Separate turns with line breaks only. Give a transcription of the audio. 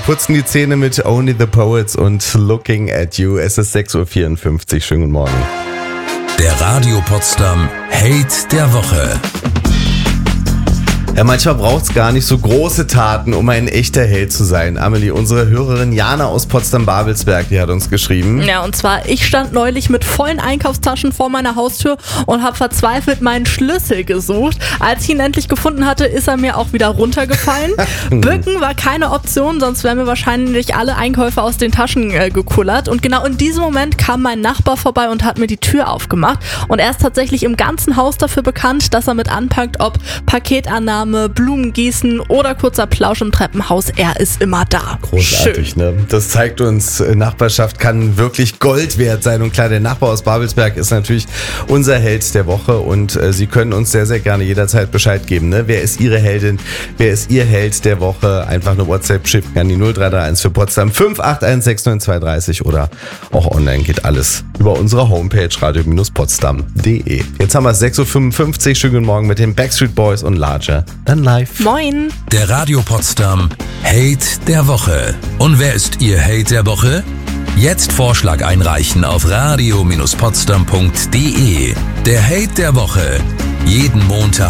putzen die Zähne mit Only the Poets und Looking at You. Es ist 6.54 Uhr. Schönen guten Morgen.
Der Radio Potsdam Hate der Woche.
Ja, manchmal braucht es gar nicht so große Taten, um ein echter Held zu sein. Amelie, unsere Hörerin Jana aus Potsdam-Babelsberg, die hat uns geschrieben.
Ja, und zwar, ich stand neulich mit vollen Einkaufstaschen vor meiner Haustür und habe verzweifelt meinen Schlüssel gesucht. Als ich ihn endlich gefunden hatte, ist er mir auch wieder runtergefallen. Bücken war keine Option, sonst wären mir wahrscheinlich alle Einkäufe aus den Taschen gekullert. Und genau in diesem Moment kam mein Nachbar vorbei und hat mir die Tür aufgemacht. Und er ist tatsächlich im ganzen Haus dafür bekannt, dass er mit anpackt, ob Paketannahme, Blumen gießen oder kurzer Plausch im Treppenhaus. Er ist immer da.
Großartig, schön. Ne? Das zeigt uns, Nachbarschaft kann wirklich Gold wert sein. Und klar, der Nachbar aus Babelsberg ist natürlich unser Held der Woche. Und Sie können uns sehr, sehr gerne jederzeit Bescheid geben. Ne? Wer ist Ihre Heldin? Wer ist Ihr Held der Woche? Einfach eine WhatsApp schicken an die 0331 für Potsdam 5816230 oder auch online geht alles über unsere Homepage radio-potsdam.de. Jetzt haben wir es 6.55 Uhr. Schönen guten Morgen mit den Backstreet Boys und Larger Than Life.
Moin.
Der Radio Potsdam Hate der Woche. Und wer ist Ihr Hate der Woche? Jetzt Vorschlag einreichen auf radio-potsdam.de. Der Hate der Woche. Jeden Montag